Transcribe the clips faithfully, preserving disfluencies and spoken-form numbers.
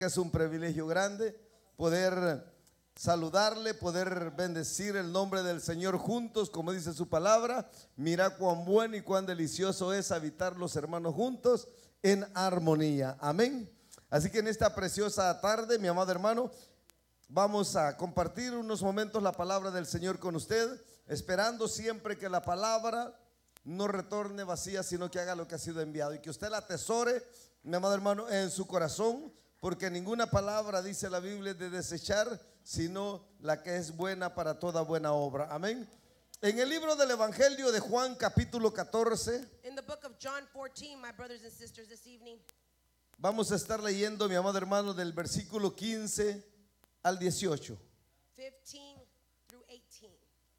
Es un privilegio grande poder saludarle, poder bendecir el nombre del Señor juntos, como dice su palabra. Mira cuán bueno y cuán delicioso es habitar los hermanos juntos en armonía. Amén. Así que en esta preciosa tarde, mi amado hermano, vamos a compartir unos momentos la palabra del Señor con usted, esperando siempre que la palabra no retorne vacía, sino que haga lo que ha sido enviado y que usted la atesore, mi amado hermano, en su corazón. Porque ninguna palabra, dice la Biblia, es de desechar, sino la que es buena para toda buena obra. Amén. En el libro del Evangelio de Juan, capítulo catorce, In the book of John fourteen, my brothers and sisters, this evening, vamos a estar leyendo, mi amado hermano, del versículo quince al dieciocho. fifteen through eighteen.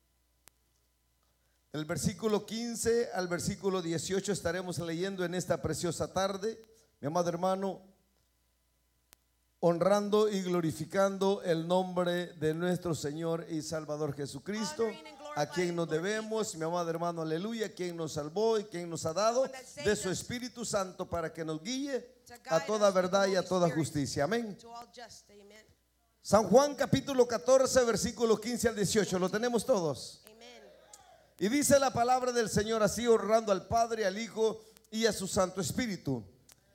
El versículo quince al versículo dieciocho estaremos leyendo en esta preciosa tarde, mi amado hermano, honrando y glorificando el nombre de nuestro Señor y Salvador Jesucristo, a quien nos debemos, mi amado hermano, aleluya, quien nos salvó y quien nos ha dado de su Espíritu Santo para que nos guíe a toda verdad y a toda justicia. Amén. To all just, amen. San Juan capítulo catorce, versículo quince al dieciocho, lo tenemos todos. Amen. Y dice la palabra del Señor así, honrando al Padre, al Hijo y a su Santo Espíritu.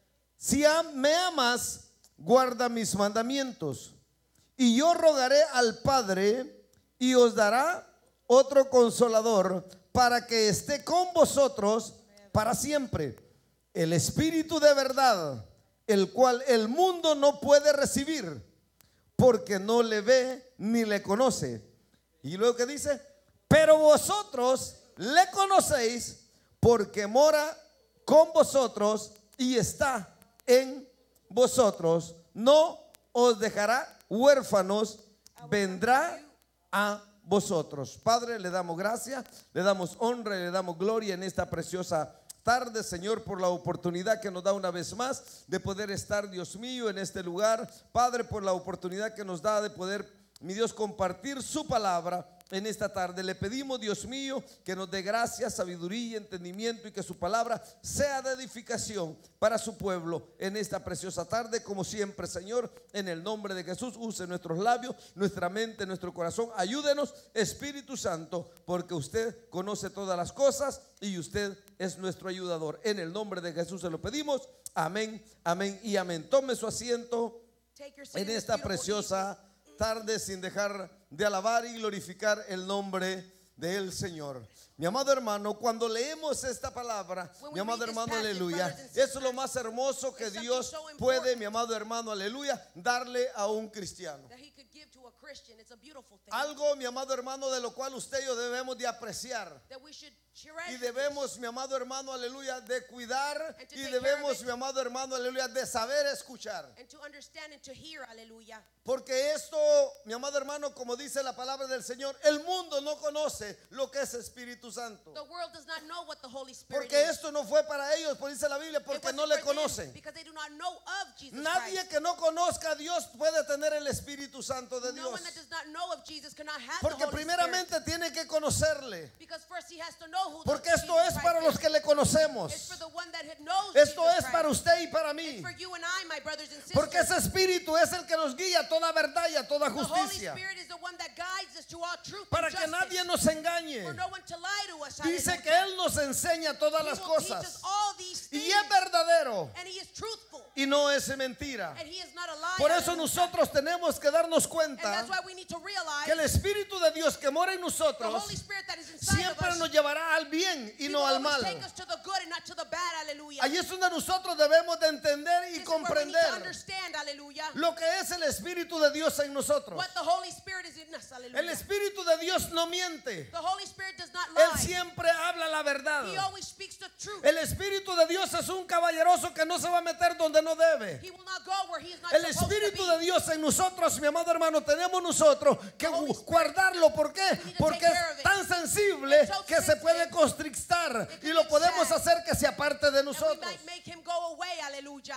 Si me amas, guarda mis mandamientos, y yo rogaré al Padre, y os dará otro consolador, para que esté con vosotros para siempre, el Espíritu de verdad, el cual el mundo no puede recibir, porque no le ve ni le conoce. Y luego que dice, pero vosotros le conocéis, porque mora con vosotros y está en vosotros, no os dejará huérfanos, vendrá a vosotros. Padre, le damos gracias, le damos honra y le damos gloria en esta preciosa tarde, Señor, por la oportunidad que nos da una vez más de poder estar, Dios mío, en este lugar. Padre, por la oportunidad que nos da de poder, mi Dios, compartir su palabra en esta tarde. Le pedimos, Dios mío, que nos dé gracia, sabiduría, entendimiento, y que su palabra sea de edificación para su pueblo en esta preciosa tarde. Como siempre, Señor, en el nombre de Jesús, use nuestros labios, nuestra mente, nuestro corazón. Ayúdenos, Espíritu Santo, porque usted conoce todas las cosas y usted es nuestro ayudador. En el nombre de Jesús se lo pedimos. Amén, amén y amén. Tome su asiento Take your seat en in this esta beautiful preciosa tarde, sin dejar de alabar y glorificar el nombre del Señor. Mi amado hermano, cuando leemos esta palabra, When we mi amado read this hermano, passage, aleluya, brothers and eso es sisters, lo más hermoso que it's something Dios so important puede, mi amado hermano, aleluya, darle a un cristiano. that he could give to a Christian. It's a beautiful thing. Algo, mi amado hermano, de lo cual usted y yo debemos de apreciar. That we should Y treasure debemos, mi amado hermano, aleluya, de cuidar. And to Y take care debemos, of it. mi amado hermano, aleluya, de saber escuchar. and to understand and to hear. Hallelujah. Porque esto, mi amado hermano, como dice la palabra del Señor, el mundo no conoce lo que es Espíritu Santo. The world does not know what the Holy Spirit Porque is. esto no fue para ellos, por dice la Biblia, It porque wasn't no le for them, conocen. because they do not know of Jesus Nadie Christ. que no conozca a Dios puede tener el Espíritu Santo de No Dios. one that does not know of Jesus cannot have Porque the Holy primeramente tiene que conocerle. Spirit. Because first he has to know who Porque the esto Jesus es Christ para is. los que le conocemos. It's for the one that knows Esto Jesus es Christ. para usted y para It's mí. for you and I, my brothers and sisters. Porque ese Espíritu es el que nos guía a toda verdad y a toda The Holy justicia. Spirit is the one that guides us to all truth Para and que justice. nadie nos engañe. For no one to lie to us. Dice Hallelujah. que Él nos enseña todas He las will teach us cosas. all these Y things. es verdadero. And he is truthful. Y no es mentira. And he is not a liar. Por eso Hallelujah. nosotros tenemos que darnos And cuenta that's why we need to realize que el Espíritu de Dios que mora en the nosotros Holy Spirit that is inside of siempre us. nos llevará al bien y He no will al always mal. take us to the good and not to the bad. Hallelujah. Allí es donde nosotros debemos de entender y This is where we need to comprender understand. Hallelujah. lo que es el Espíritu de Dios en nosotros. What the Holy Spirit is in us. Hallelujah. El Espíritu de Dios no miente. The Holy Spirit does not Él lie. siempre habla la verdad. He always speaks the truth. El Espíritu de Dios es un caballeroso que no se va a meter donde no debe. He will not go where he is not El supposed to Espíritu be. de Dios en nosotros, mi amado hermano, tenemos nosotros que Holy Spirit, guardarlo. ¿Por qué? we need to Porque take care of es it. tan sensible It's so que se puede sensitive. constrictar It y can lo get podemos sad. hacer que se aparte de And we nosotros. might make him go away. Hallelujah.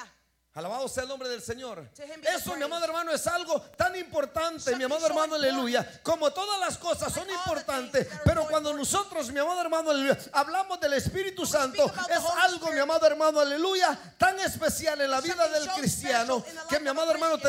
Alabado sea el nombre del Señor. To him be the Eso, mi praise. amado hermano, es algo tan importante, mi amado Something so hermano, aleluya. Como todas las cosas son Like all the importantes, things that are pero so cuando important. nosotros, mi amado hermano, aleluya, hablamos del Espíritu we Santo, speak about the es Holy algo, Spirit, mi amado hermano, aleluya, tan especial en la vida something del so cristiano, special in the que life mi of a amado hermano, Christian.